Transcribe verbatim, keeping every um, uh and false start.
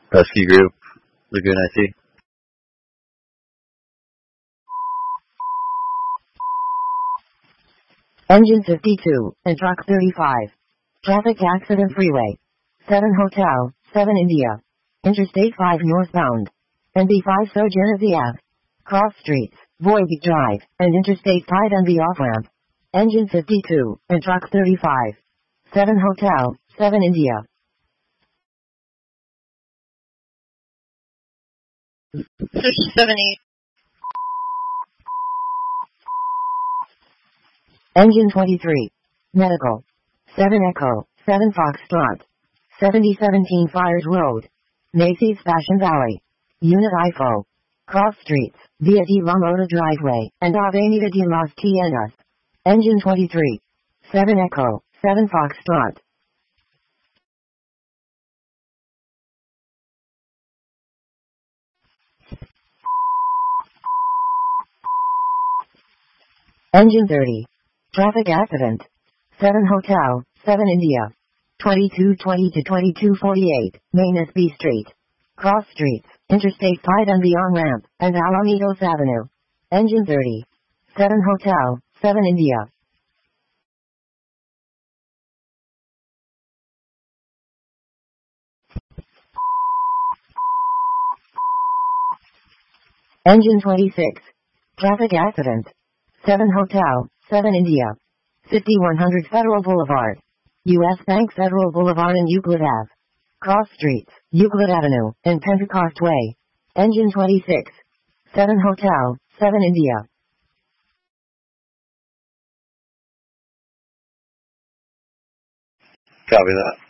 Husky Group, Lagoon I C. Engine fifty-two, and truck thirty-five. Traffic accident freeway. seven Hotel, seven India. Interstate five northbound. N B five So Genesee Ave. Cross streets, Voyage Drive, and Interstate five N B off-ramp. Engine fifty-two, and truck thirty-five. seven Hotel, seven India. seventy. Engine twenty-three. Medical. seven Echo, seven Foxtrot. seventy seventeen Fires Road. Macy's Fashion Valley. Unit I F O. Cross streets, Via de la Mota Driveway, and Avenida de las Tiendas. Engine twenty-three. seven Echo, seven Foxtrot. Engine thirty. Traffic accident. seven Hotel, seven India. twenty-two twenty to twenty-two forty-eight, Main S B Street. Cross streets, Interstate five and beyond ramp, and Alamitos Avenue. Engine thirty. seven Hotel, seven India. Engine twenty-six. Traffic accident. seven Hotel, seven India. fifty-one hundred Federal Boulevard. U S Bank Federal Boulevard and Euclid Ave. Cross streets, Euclid Avenue, and Pentecost Way. Engine twenty-six. seven Hotel, seven India. Copy that.